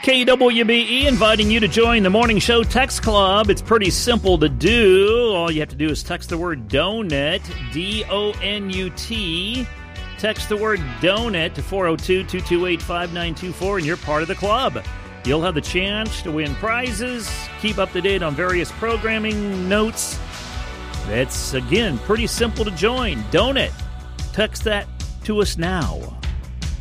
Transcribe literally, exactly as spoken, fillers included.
K W B E inviting you to join the Morning Show Text Club. It's pretty simple to do. All you have to do is text the word donut, D O N U T. Text the word donut to four oh two, two two eight, five nine two four, and you're part of the club. You'll have the chance to win prizes, keep up to date on various programming notes. It's, again, pretty simple to join. Donut. Text that to us now.